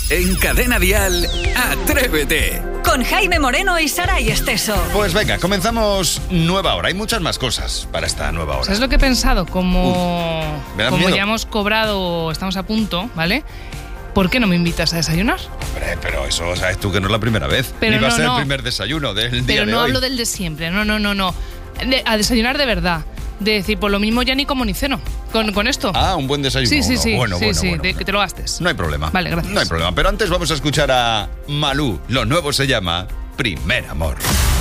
En Cadena Dial, Atrévete. Con Jaime Moreno y Saray Esteso. Pues venga, comenzamos nueva hora. Hay muchas más cosas para esta nueva hora. ¿Sabes lo que he pensado? Como miedo. ya hemos cobrado, estamos a punto, ¿vale? ¿Por qué no me invitas a desayunar? Hombre, pero eso sabes tú que no es la primera vez. Pero ni va a no, ser no. el primer desayuno del día Pero de no hoy. hablo del de siempre, no. A desayunar de verdad. De decir, por lo mismo ya ni como ni ceno con esto. Ah, un buen desayuno. Sí. Bueno. Que te lo gastes. No hay problema. Vale, gracias. No hay problema. Pero antes vamos a escuchar a Malú. Lo nuevo se llama Primer Amor.